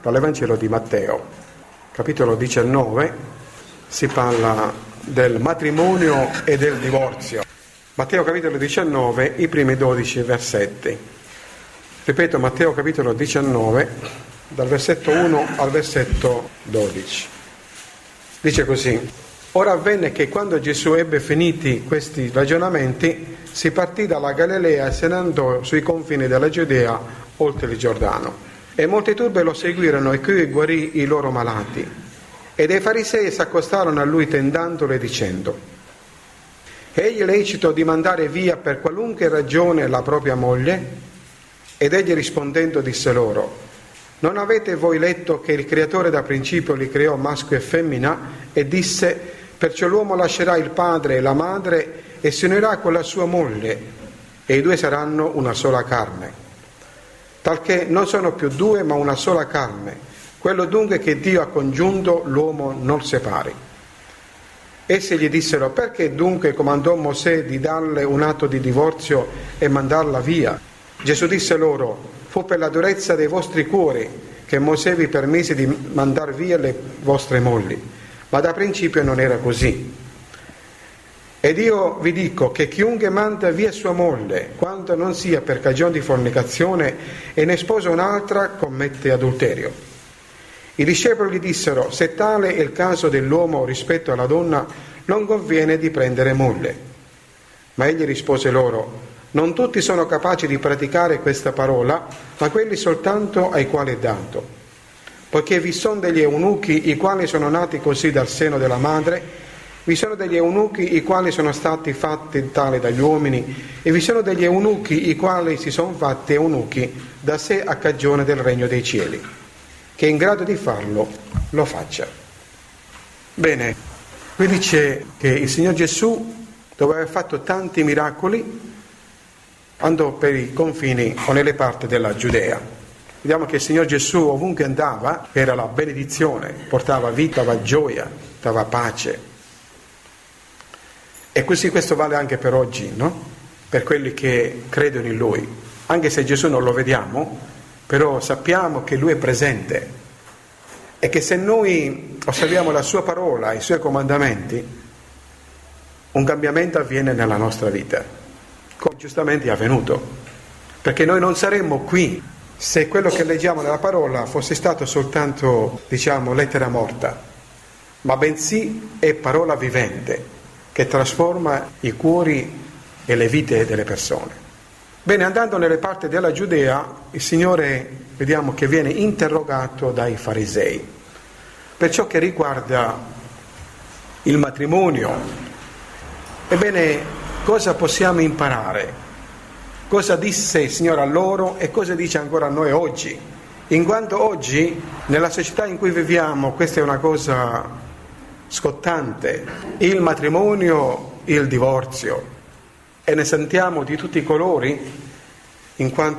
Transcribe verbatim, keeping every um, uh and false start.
dall'Evangelo di Matteo, capitolo diciannove, si parla del matrimonio e del divorzio. Matteo capitolo diciannove, i primi dodici versetti. Ripeto, Matteo capitolo diciannove, dal versetto uno al versetto dodici. Dice così: ora avvenne che quando Gesù ebbe finiti questi ragionamenti, si partì dalla Galilea e se ne andò sui confini della Giudea, oltre il Giordano. E molte turbe lo seguirono e qui guarì i loro malati. E dei farisei si accostarono a lui tentandolo e dicendo: egli è lecito di mandare via per qualunque ragione la propria moglie? Ed egli rispondendo disse loro: non avete voi letto che il Creatore da principio li creò maschio e femmina e disse: perciò l'uomo lascerà il padre e la madre e si unirà con la sua moglie e i due saranno una sola carne. Talché non sono più due ma una sola carne. Quello dunque che Dio ha congiunto l'uomo non separi. Essi gli dissero: perché dunque comandò Mosè di darle un atto di divorzio e mandarla via? Gesù disse loro: fu per la durezza dei vostri cuori che Mosè vi permise di mandar via le vostre mogli, ma da principio non era così. Ed io vi dico che chiunque manda via sua moglie, quando non sia per cagione di fornicazione, e ne sposa un'altra, commette adulterio. I discepoli gli dissero: se tale è il caso dell'uomo rispetto alla donna, non conviene di prendere moglie. Ma egli rispose loro: non tutti sono capaci di praticare questa parola, ma quelli soltanto ai quali è dato. Poiché vi sono degli eunuchi i quali sono nati così dal seno della madre, vi sono degli eunuchi i quali sono stati fatti tali dagli uomini, e vi sono degli eunuchi i quali si sono fatti eunuchi da sé a cagione del regno dei cieli. Che è in grado di farlo, lo faccia. Bene, qui dice che il Signor Gesù, dopo aver fatto tanti miracoli, andò per i confini o nelle parti della Giudea. Vediamo che il Signor Gesù ovunque andava era la benedizione, portava vita, dava gioia, dava pace. E così questo vale anche per oggi, no? Per quelli che credono in Lui. Anche se Gesù non lo vediamo, però sappiamo che Lui è presente e che se noi osserviamo la Sua parola, i Suoi comandamenti, un cambiamento avviene nella nostra vita, come giustamente è avvenuto. Perché noi non saremmo qui se quello che leggiamo nella parola fosse stato soltanto, diciamo, lettera morta, ma bensì è parola vivente, che trasforma i cuori e le vite delle persone. Bene, andando nelle parti della Giudea, il Signore, vediamo che viene interrogato dai farisei per ciò che riguarda il matrimonio. Ebbene, cosa possiamo imparare? Cosa disse il Signore a loro e cosa dice ancora a noi oggi? In quanto oggi, nella società in cui viviamo, questa è una cosa scottante, il matrimonio, il divorzio, e ne sentiamo di tutti i colori, in quanto